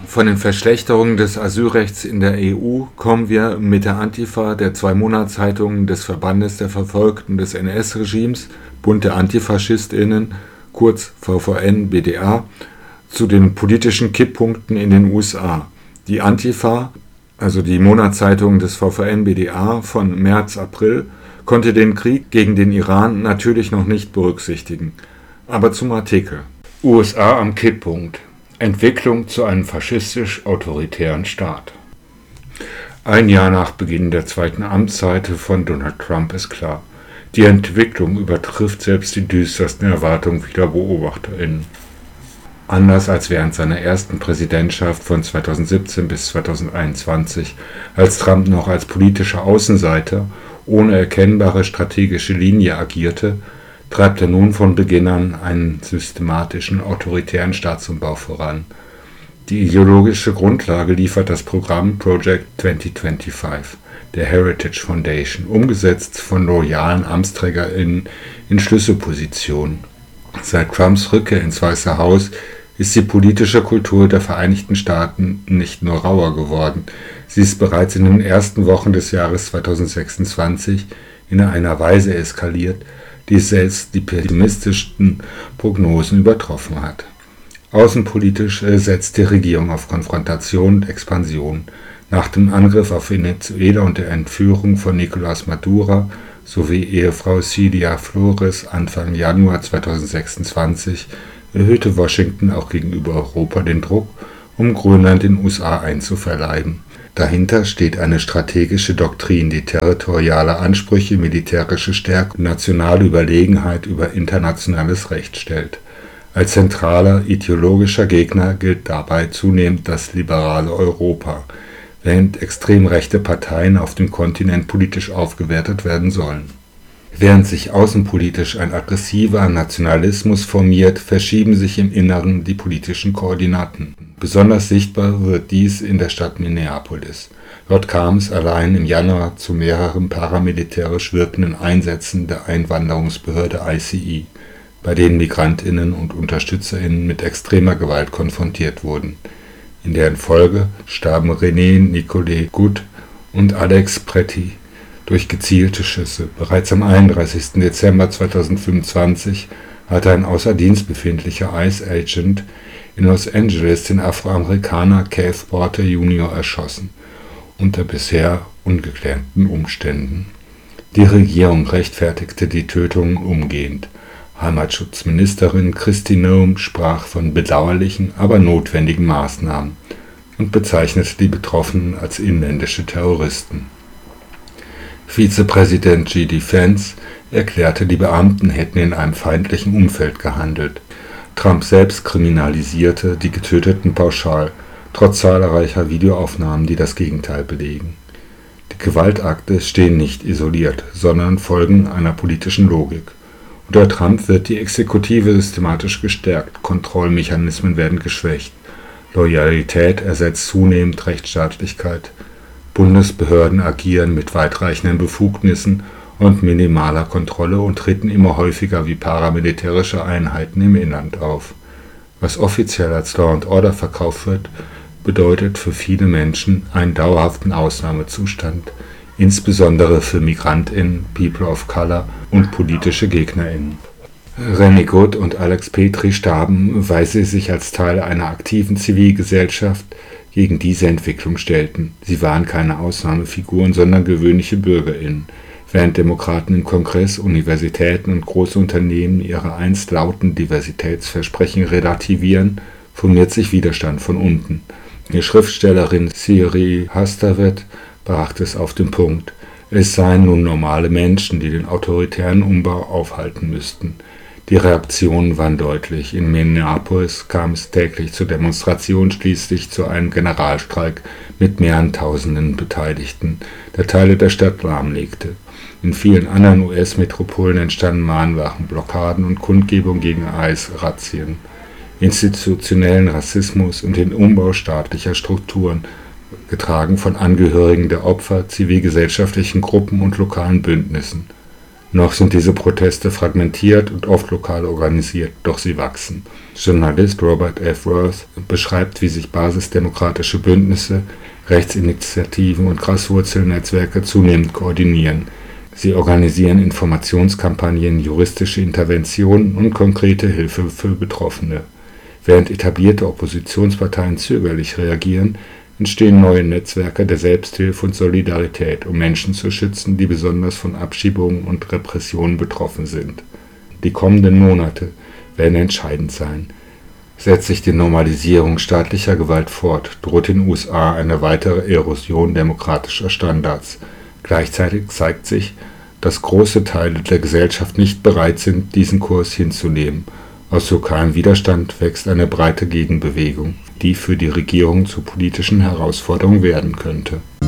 Von den Verschlechterungen des Asylrechts in der EU kommen wir mit der Antifa der 2 Monatszeitungen des Verbandes der Verfolgten des NS-Regimes, Bund der AntifaschistInnen, kurz VVN-BdA, zu den politischen Kipppunkten in den USA. Die Antifa, also die Monatszeitung des VVN-BdA von März-April, konnte den Krieg gegen den Iran natürlich noch nicht berücksichtigen. Aber zum Artikel. USA am Kipppunkt. Entwicklung zu einem faschistisch-autoritären Staat. Ein Jahr nach Beginn der zweiten Amtszeit von Donald Trump ist klar, die Entwicklung übertrifft selbst die düstersten Erwartungen vieler BeobachterInnen. Anders als während seiner ersten Präsidentschaft von 2017 bis 2021, als Trump noch als politischer Außenseiter ohne erkennbare strategische Linie agierte, treibt er nun von Beginn an einen systematischen autoritären Staatsumbau voran. Die ideologische Grundlage liefert das Programm Project 2025 der Heritage Foundation, umgesetzt von loyalen AmtsträgerInnen in Schlüsselpositionen. Seit Trumps Rückkehr ins Weiße Haus ist die politische Kultur der Vereinigten Staaten nicht nur rauer geworden, sie ist bereits in den ersten Wochen des Jahres 2026 in einer Weise eskaliert, die selbst die pessimistischsten Prognosen übertroffen hat. Außenpolitisch setzt die Regierung auf Konfrontation und Expansion. Nach dem Angriff auf Venezuela und der Entführung von Nicolás Maduro sowie Ehefrau Cilia Flores Anfang Januar 2026 erhöhte Washington auch gegenüber Europa den Druck, um Grönland den USA einzuverleiben. Dahinter steht eine strategische Doktrin, die territoriale Ansprüche, militärische Stärke und nationale Überlegenheit über internationales Recht stellt. Als zentraler ideologischer Gegner gilt dabei zunehmend das liberale Europa, während extrem rechte Parteien auf dem Kontinent politisch aufgewertet werden sollen. Während sich außenpolitisch ein aggressiver Nationalismus formiert, verschieben sich im Inneren die politischen Koordinaten. Besonders sichtbar wird dies in der Stadt Minneapolis. Dort kam es allein im Januar zu mehreren paramilitärisch wirkenden Einsätzen der Einwanderungsbehörde ICE, bei denen MigrantInnen und UnterstützerInnen mit extremer Gewalt konfrontiert wurden. In deren Folge starben René Nicolet Gut und Alex Pretty durch gezielte Schüsse. Bereits am 31. Dezember 2025 hatte ein außer Dienst befindlicher ICE-Agent in Los Angeles den Afroamerikaner Keith Porter Jr. erschossen, unter bisher ungeklärten Umständen. Die Regierung rechtfertigte die Tötungen umgehend. Heimatschutzministerin Kristi Noem sprach von bedauerlichen, aber notwendigen Maßnahmen und bezeichnete die Betroffenen als inländische Terroristen. Vizepräsident J.D. Vance erklärte, die Beamten hätten in einem feindlichen Umfeld gehandelt. Trump selbst kriminalisierte die Getöteten pauschal, trotz zahlreicher Videoaufnahmen, die das Gegenteil belegen. Die Gewaltakte stehen nicht isoliert, sondern folgen einer politischen Logik. Unter Trump wird die Exekutive systematisch gestärkt, Kontrollmechanismen werden geschwächt, Loyalität ersetzt zunehmend Rechtsstaatlichkeit, Bundesbehörden agieren mit weitreichenden Befugnissen und minimaler Kontrolle und treten immer häufiger wie paramilitärische Einheiten im Inland auf. Was offiziell als Law and Order verkauft wird, bedeutet für viele Menschen einen dauerhaften Ausnahmezustand, insbesondere für MigrantInnen, People of Color und politische GegnerInnen. René Good und Alex Petri starben, weil sie sich als Teil einer aktiven Zivilgesellschaft gegen diese Entwicklung stellten. Sie waren keine Ausnahmefiguren, sondern gewöhnliche BürgerInnen. Während Demokraten im Kongress, Universitäten und große Unternehmen ihre einst lauten Diversitätsversprechen relativieren, formiert sich Widerstand von unten. Die Schriftstellerin Siri Hastavet brachte es auf den Punkt. Es seien nun normale Menschen, die den autoritären Umbau aufhalten müssten. Die Reaktionen waren deutlich. In Minneapolis kam es täglich zur Demonstration, schließlich zu einem Generalstreik mit mehreren Tausenden Beteiligten, der Teile der Stadt lahmlegte. In vielen anderen US-Metropolen entstanden Mahnwachen, Blockaden und Kundgebungen gegen ICE-Razzien. Institutionellen Rassismus und den Umbau staatlicher Strukturen, getragen von Angehörigen der Opfer, zivilgesellschaftlichen Gruppen und lokalen Bündnissen. Noch sind diese Proteste fragmentiert und oft lokal organisiert, doch sie wachsen. Journalist Robert F. Worth beschreibt, wie sich basisdemokratische Bündnisse, Rechtsinitiativen und Graswurzelnetzwerke zunehmend koordinieren. Sie organisieren Informationskampagnen, juristische Interventionen und konkrete Hilfe für Betroffene. Während etablierte Oppositionsparteien zögerlich reagieren, entstehen neue Netzwerke der Selbsthilfe und Solidarität, um Menschen zu schützen, die besonders von Abschiebungen und Repressionen betroffen sind. Die kommenden Monate werden entscheidend sein. Setzt sich die Normalisierung staatlicher Gewalt fort, droht den USA eine weitere Erosion demokratischer Standards. Gleichzeitig zeigt sich, dass große Teile der Gesellschaft nicht bereit sind, diesen Kurs hinzunehmen. Aus lokalem Widerstand wächst eine breite Gegenbewegung, die für die Regierung zur politischen Herausforderung werden könnte.